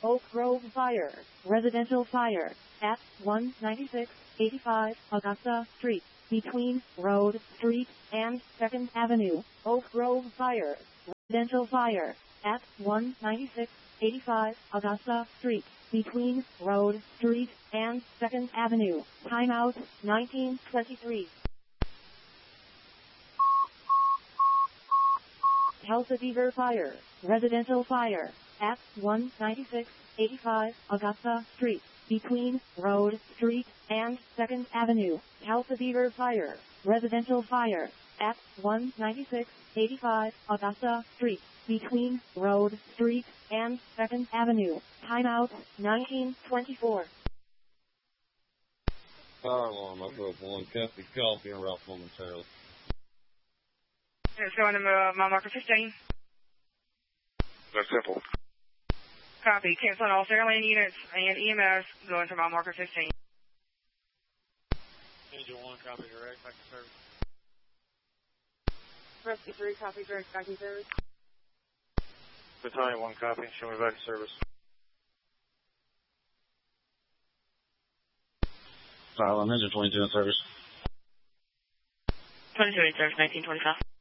Oak Grove Fire, residential fire, at 19685 Augusta Street, between Road Street and 2nd Avenue. Oak Grove Fire, residential fire, at 19685 Augusta Street, between Road Street and 2nd Avenue. Timeout 1923. Helsediver Fire, residential fire, at 19685 Augusta Street, between Road Street and 2nd Avenue. Helsediver Fire, residential fire, at 19685 Augusta Street, between Road Street and 2nd Avenue. Timeout 1924. Fire alarm, I broke one. Kathy, call me around momentarily. It's going to mile marker 15. That's simple. Copy. Canceling all Fairlane units and EMS going to mile marker 15. Angel 1, copy direct, back to service. Rescue 3, copy direct, back to service. Battalion 1, copy, show me back to service. Fire alarm, engine 22 in service. 22 in service, 1925.